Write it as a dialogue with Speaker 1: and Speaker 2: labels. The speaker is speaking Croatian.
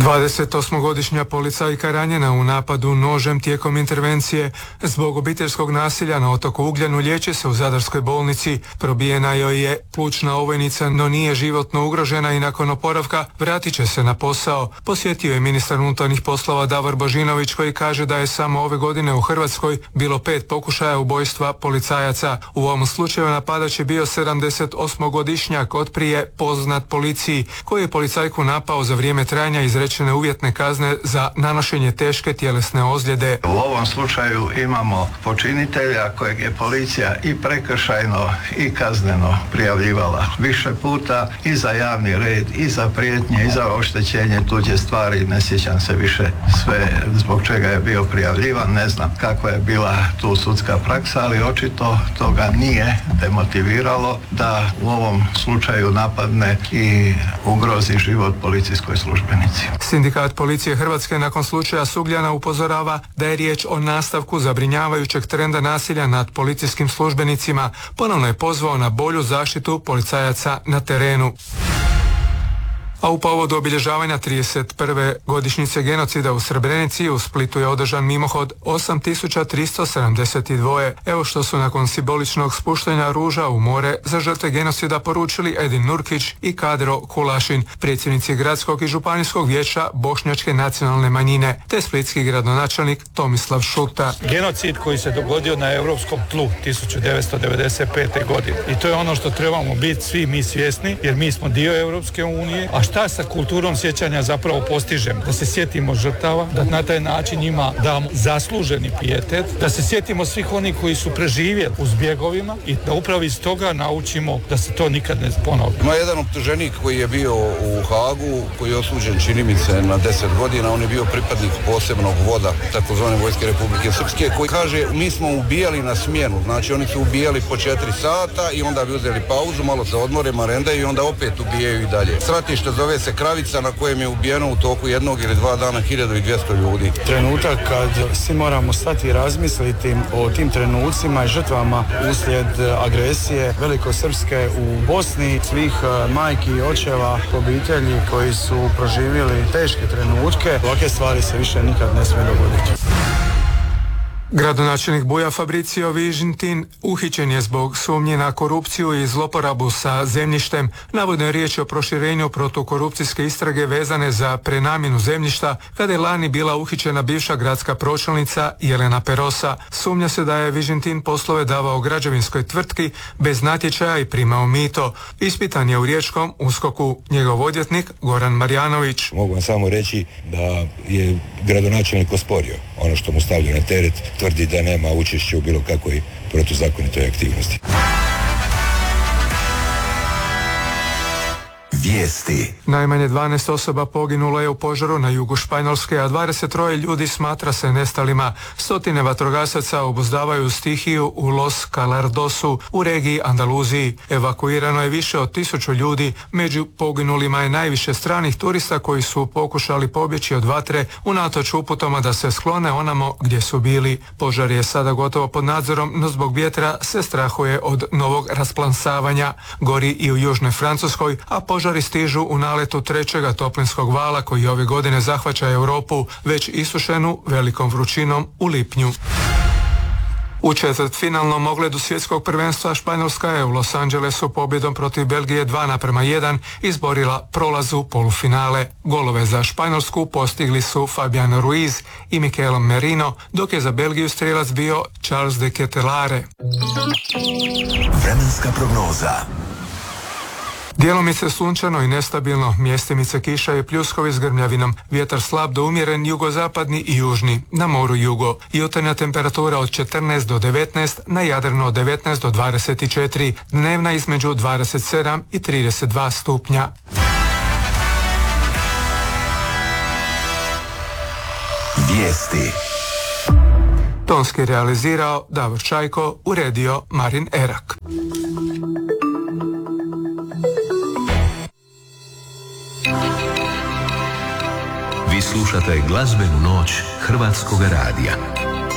Speaker 1: 28-godišnja policajka ranjena u napadu nožem tijekom intervencije zbog obiteljskog nasilja na otoku Ugljanu liječi se u Zadarskoj bolnici. Probijena joj je plućna ovojnica, no nije životno ugrožena i nakon oporavka vratit će se na posao. Posjetio je ministar unutarnjih poslova Davor Božinović koji kaže da je samo ove godine u Hrvatskoj bilo 5 pokušaja ubojstva policajaca. U ovom slučaju napadač je bio 78-godišnjak otprije poznat policiji koji je policajku napao za vrijeme trajanja izrečene uvjetne kazne za nanošenje teške tjelesne ozljede.
Speaker 2: U ovom slučaju imamo počinitelja kojeg je policija i prekršajno i kazneno prijavljivala više puta i za javni red, i za prijetnje, i za oštećenje tuđe stvari. Ne sjećam se više sve zbog čega je bio prijavljivan, ne znam kakva je bila tu sudska praksa, ali očito toga nije demotiviralo da u ovom slučaju napadne i ugrozi život policijskoj službenici.
Speaker 1: Sindikat policije Hrvatske nakon slučaja s Ugljana upozorava da je riječ o nastavku zabrinjavajućeg trenda nasilja nad policijskim službenicima. Ponovno je pozvao na bolju zaštitu policajaca na terenu. A u povodu obilježavanja 31. godišnjice genocida u Srebrenici u Splitu je održan mimohod 8372. Evo što su nakon simboličnog spuštanja ruža u more za žrtve genocida poručili Edin Nurkić i Kadro Kulašin, predsjednici gradskog i županijskog vijeća Bošnjačke nacionalne manjine, te splitski gradonačelnik Tomislav Šuta.
Speaker 3: Genocid koji se dogodio na europskom tlu 1995. godine. I to je ono što trebamo biti svi mi svjesni, jer mi smo dio Europske unije, a šta sa kulturom sjećanja zapravo postižemo? Da se sjetimo žrtava, da na taj način njima damo zasluženi pijetet, da se sjetimo svih onih koji su preživjeli u zbjegovima i da upravo iz toga naučimo da se to nikad ne ponovi.
Speaker 4: Ima jedan optuženik koji je bio u Hagu, koji je osuđen čini mi se na 10 godina, on je bio pripadnik posebnog voda takozvane Vojske Republike Srpske, koji kaže mi smo ubijali na smjenu, znači oni su ubijali po 4 sata i onda bi uzeli pauzu, malo se odmore, marendaju i onda opet ubijaju i dalje. Stratište zove se Kravica na kojem je ubijeno u toku 1 ili 2 dana 1200 ljudi.
Speaker 5: Trenutak kad svi moramo stati i razmisliti o tim trenucima i žrtvama uslijed agresije velikosrpske u Bosni, svih majki i očeva, obitelji koji su proživjeli teške trenutke. Ovakve stvari se više nikad ne smije dogoditi.
Speaker 1: Gradonačelnik Buja Fabricio Vižintin uhićen je zbog sumnje na korupciju i zloporabu sa zemljištem. Navodno je riječ o proširenju protukorupcijske istrage vezane za prenamjenu zemljišta kada je lani bila uhićena bivša gradska pročelnica Jelena Perosa. Sumnja se da je Vižintin poslove davao građevinskoj tvrtki bez natječaja i primao mito. Ispitan je u riječkom USKOK-u njegov odvjetnik Goran Marjanović.
Speaker 6: Mogu vam samo reći da je gradonačelnik osporio ono što mu stavlja na teret, tvrdi da nema učešća u bilo kakvoj protuzakonitoj aktivnosti.
Speaker 1: Vijesti. Najmanje 12 osoba poginulo je u požaru na jugu Španjolske, a 23 ljudi smatra se nestalima. Stotine vatrogasaca obuzdavaju stihiju u Los Calardosu u regiji Andaluziji. Evakuirano je više od 1000 ljudi. Među poginulima je najviše stranih turista koji su pokušali pobjeći od vatre unatoč uputama da se sklone onamo gdje su bili. Požar je sada gotovo pod nadzorom, no zbog vjetra se strahuje od novog rasplansavanja. Gori i u južnoj Francuskoj, a požari stižu u naletu trećega toplinskog vala koji ove godine zahvaća Europu, već isušenu velikom vrućinom u lipnju. U četvrtfinalnom ogledu svjetskog prvenstva Španjolska je u Los Angelesu pobjedom protiv Belgije 2:1 izborila prolaz u polufinale. Golove za Španjolsku postigli su Fabian Ruiz i Mikel Merino, dok je za Belgiju strijelac bio Charles de Ketelare.
Speaker 7: Vremenska prognoza.
Speaker 1: Djelomice sunčano i nestabilno, mjestimice kiša i pljuskovi s grmljavinom, vjetar slab do umjeren jugozapadni i južni, na moru jugo, jutarnja temperatura od 14 do 19, na Jadranu od 19 do 24, dnevna između 27 i 32 stupnja.
Speaker 7: Vijesti.
Speaker 1: Tonski realizirao Davor Čajko, uredio Marin Erak.
Speaker 7: Vi slušate glazbenu noć Hrvatskog radija.